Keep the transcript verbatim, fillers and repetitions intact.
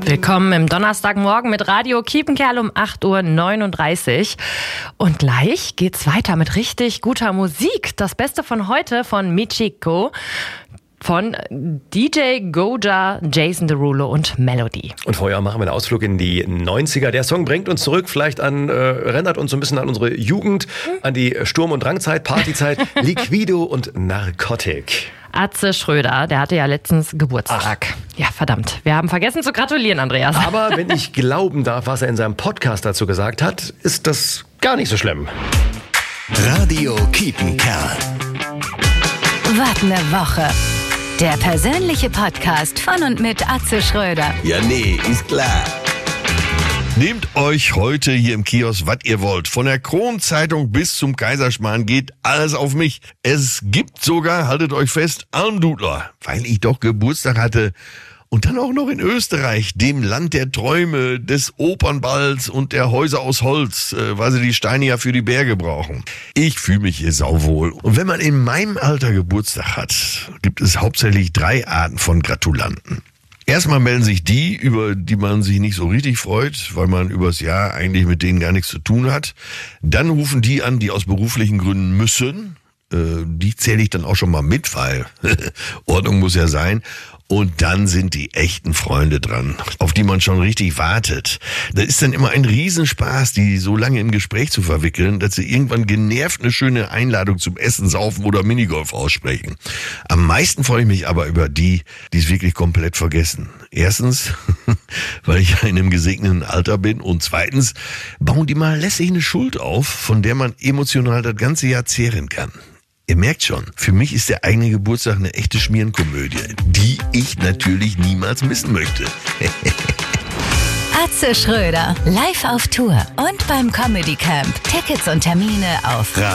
Willkommen im Donnerstagmorgen mit Radio Kiepenkerl um acht Uhr neununddreißig. Und gleich geht's weiter mit richtig guter Musik. Das Beste von heute von Michiko, von D J Goja, Jason Derulo und Melody. Und vorher machen wir einen Ausflug in die neunziger. Der Song bringt uns zurück, vielleicht an, äh, erinnert uns so ein bisschen an unsere Jugend, an die Sturm- und Drangzeit, Partyzeit, Liquido und Narcotic. Atze Schröder, der hatte ja letztens Geburtstag. Ach. Ja, verdammt. Wir haben vergessen zu gratulieren, Andreas. Aber wenn ich glauben darf, was er in seinem Podcast dazu gesagt hat, ist das gar nicht so schlimm. Radio Kiepenkerl. Was ne Woche. Der persönliche Podcast von und mit Atze Schröder. Ja, nee, ist klar. Nehmt euch heute hier im Kiosk, was ihr wollt. Von der Kronzeitung bis zum Kaiserschmarrn geht alles auf mich. Es gibt sogar, haltet euch fest, Almdudler, weil ich doch Geburtstag hatte. Und dann auch noch in Österreich, dem Land der Träume, des Opernballs und der Häuser aus Holz, weil sie die Steine ja für die Berge brauchen. Ich fühle mich hier sauwohl. Und wenn man in meinem Alter Geburtstag hat, gibt es hauptsächlich drei Arten von Gratulanten. Erstmal melden sich die, über die man sich nicht so richtig freut, weil man übers Jahr eigentlich mit denen gar nichts zu tun hat. Dann rufen die an, die aus beruflichen Gründen müssen. Äh, die zähle ich dann auch schon mal mit, weil Ordnung muss ja sein. Und dann sind die echten Freunde dran, auf die man schon richtig wartet. Das ist dann immer ein Riesenspaß, die so lange im Gespräch zu verwickeln, dass sie irgendwann genervt eine schöne Einladung zum Essen, Saufen oder Minigolf aussprechen. Am meisten freue ich mich aber über die, die es wirklich komplett vergessen. Erstens, weil ich in einem gesegneten Alter bin, und zweitens bauen die mal lässig eine Schuld auf, von der man emotional das ganze Jahr zehren kann. Ihr merkt schon, für mich ist der eigene Geburtstag eine echte Schmierenkomödie, die ich natürlich niemals missen möchte. Atze Schröder, live auf Tour und beim Comedy Camp. Tickets und Termine auf